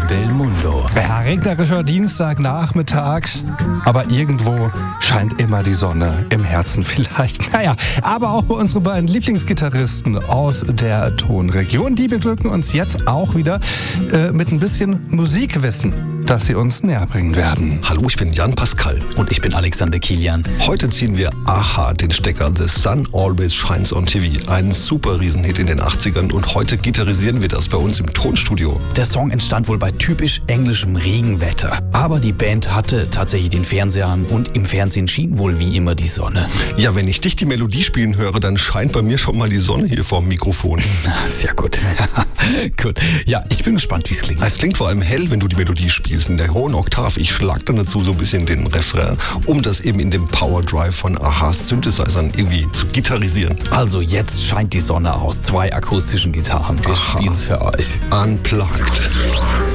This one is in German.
del Mundo. Ja, regnerischer Dienstagnachmittag, aber irgendwo scheint immer die Sonne im Herzen vielleicht. Naja, aber auch bei unseren beiden Lieblingsgitarristen aus der Tonregion. Die beglücken uns jetzt auch wieder mit ein bisschen Musikwissen, das sie uns näher bringen werden. Hallo, ich bin Jan Pascal. Und ich bin Alexander Kilian. Heute ziehen wir Aha den Stecker The Sun Always Shines on TV. Ein super Riesenhit in den 80ern und heute gitarrisieren wir das bei uns im Tonstudio. Der Song entstand wohl bei typisch englischem Regenwetter. Aber die Band hatte tatsächlich den Fernseher an und im Fernsehen schien wohl wie immer die Sonne. Ja, wenn ich dich die Melodie spielen höre, dann scheint bei mir schon mal die Sonne hier vorm Mikrofon. Sehr gut. Gut. Ja, ich bin gespannt, wie es klingt. Es klingt vor allem hell, wenn du die Melodie spielst in der hohen Oktav. Ich schlag dann dazu so ein bisschen den Refrain, um das eben in dem Power Drive von Ahas Synthesizern irgendwie zu gitarrisieren. Also jetzt scheint die Sonne aus 2 akustischen Gitarren. Wir spielen's für euch. Unplugged.